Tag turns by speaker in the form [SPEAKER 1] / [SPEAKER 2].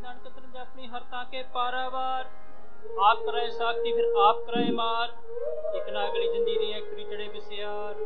[SPEAKER 1] नानक तरंज अपनी हर ताके पारावार आप कराए साखी फिर आप कराए मार एक ना अगली जिंदी दी एक चढ़े बिसियार